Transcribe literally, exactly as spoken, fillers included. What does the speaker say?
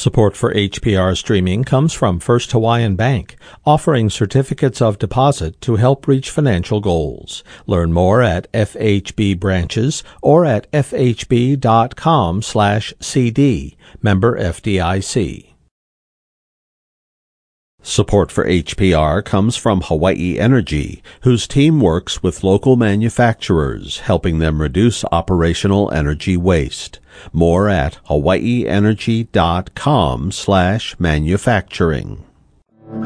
Support for H P R streaming comes from First Hawaiian Bank, offering certificates of deposit to help reach financial goals. Learn more at F H B branches or at f h b dot com slash c d. Member F D I C. Support for H P R comes from Hawaii Energy, whose team works with local manufacturers, helping them reduce operational energy waste. More at hawaii energy dot com slash manufacturing.